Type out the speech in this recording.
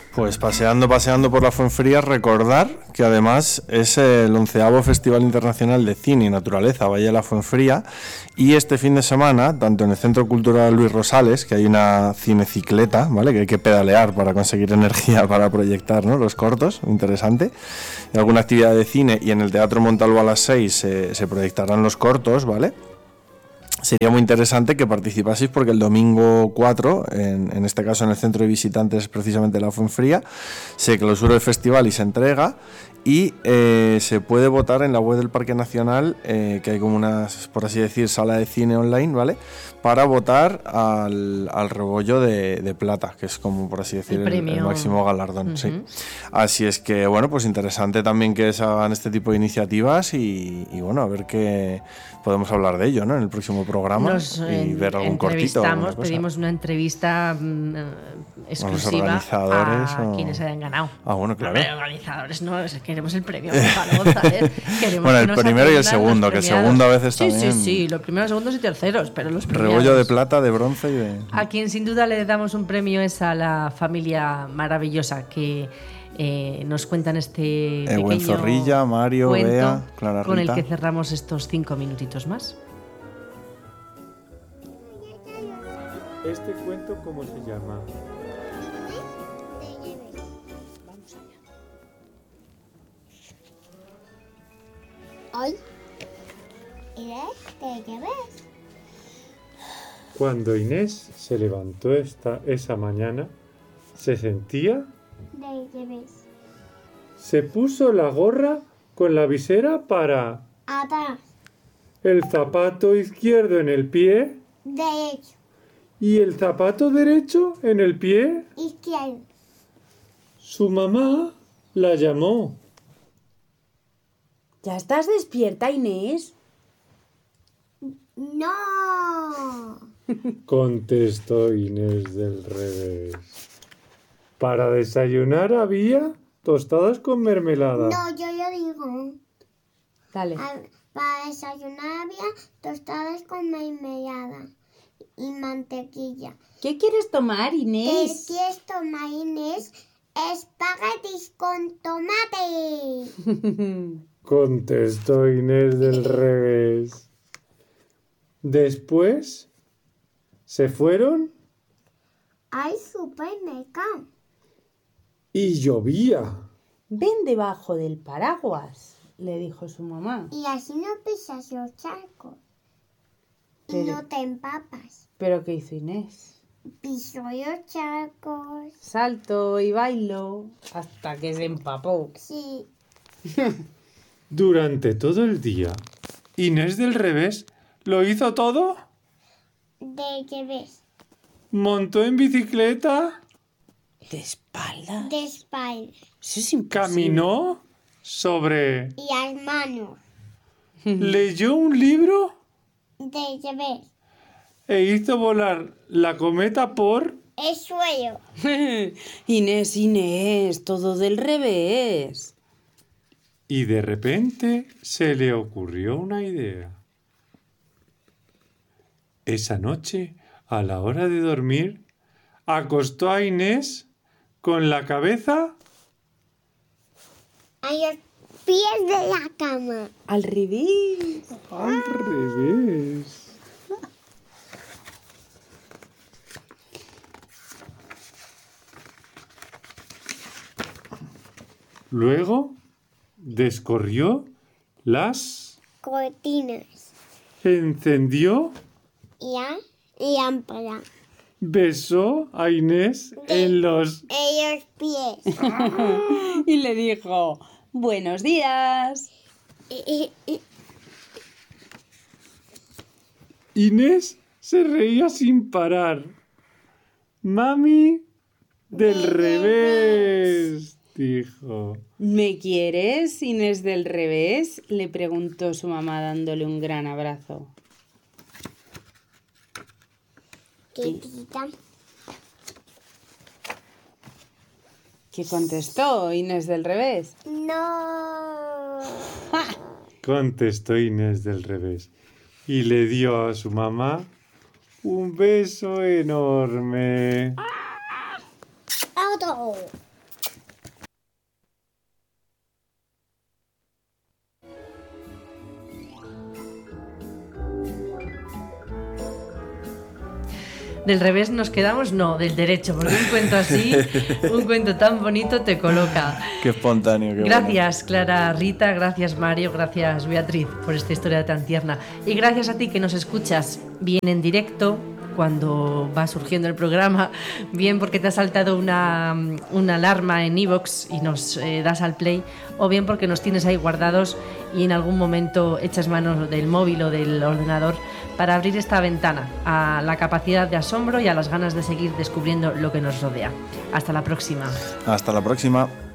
Pues paseando por la Fuenfría, recordar que además es el 11º Festival Internacional de Cine y Naturaleza Valle de la Fuenfría, y este fin de semana, tanto en el Centro Cultural Luis Rosales, que hay una cinecicleta, ¿vale?, que hay que pedalear para conseguir energía para proyectar, ¿no?, los cortos, interesante, y alguna actividad de cine, y en el Teatro Montalvo a las 6 se proyectarán los cortos, ¿vale? Sería muy interesante que participaseis porque el domingo 4, en este caso en el centro de visitantes precisamente de la Fuenfría, se clausura el festival y se entrega, y se puede votar en la web del Parque Nacional, que hay como una, por así decir, sala de cine online, ¿vale?, para votar al rebollo de plata, que es como, por así decir, el máximo galardón. Sí. Así es que, bueno, pues interesante también que se hagan este tipo de iniciativas y bueno, a ver qué podemos hablar de ello, ¿no?, en el próximo programa y ver algún cortito. Pedimos una entrevista exclusiva a quienes hayan ganado. Ah, bueno, claro. Hombre, organizadores no, queremos el premio Gonzalo González. Bueno, el primero y el segundo, que el segundo a veces también. Sí, los primeros, segundos y terceros, pero los premiados. Rebollo de plata, de bronce y de... A quien sin duda le damos un premio es a la familia maravillosa que nos cuentan este pequeño Zorrilla, Mario, Bea, Clara Rita, con el que cerramos estos 5 minutitos más. ¿Este cuento cómo se llama? Hoy Inés te lleves. Cuando Inés se levantó esa mañana, se sentía... Te lleves. Se puso la gorra con la visera para... Atrás. El zapato izquierdo en el pie... Derecho. Y el zapato derecho en el pie... Izquierdo. Su mamá la llamó. ¿Ya estás despierta, Inés? No. Contestó Inés del revés. Para desayunar había tostadas con mermelada. No, yo lo digo. Dale. Para desayunar había tostadas con mermelada y mantequilla. ¿Qué quieres tomar, Inés? ¿Qué quieres tomar, Inés? Espaguetis con tomate. Contestó Inés del revés. Después se fueron al supermercado. Y llovía. Ven debajo del paraguas, le dijo su mamá. Y así no pisas los charcos. Y no te empapas. ¿Pero qué hizo Inés? Pisó los charcos. Saltó y bailó hasta que se empapó. Sí. Durante todo el día, Inés del revés lo hizo todo. ¿De qué ves? Montó en bicicleta. ¿De espaldas? De espaldas. Eso es imposible. Caminó sobre... Y las manos. Leyó un libro. ¿De qué ves? E hizo volar la cometa por... el suelo. Inés, todo del revés. Y de repente se le ocurrió una idea. Esa noche, a la hora de dormir, acostó a Inés con la cabeza a los pies de la cama. Al revés. Al revés. Luego descorrió las cortinas. Encendió y lámpara. Besó a Inés en los pies. Y le dijo, buenos días. Inés se reía sin parar. Mami del revés, dijo. ¿Me quieres, Inés del revés?, le preguntó su mamá dándole un gran abrazo. ¿Qué contestó Inés del revés? No. Contestó Inés del revés y le dio a su mamá un beso enorme. Otro. Del revés nos quedamos, no, del derecho, porque un cuento así, un cuento tan bonito te coloca. Qué espontáneo, qué Gracias, Clara, Rita, gracias, Mario, gracias, Beatriz, por esta historia tan tierna. Y gracias a ti que nos escuchas bien en directo, cuando va surgiendo el programa, bien porque te ha saltado una alarma en iVoox y nos das al play, o bien porque nos tienes ahí guardados y en algún momento echas mano del móvil o del ordenador para abrir esta ventana a la capacidad de asombro y a las ganas de seguir descubriendo lo que nos rodea. Hasta la próxima. Hasta la próxima.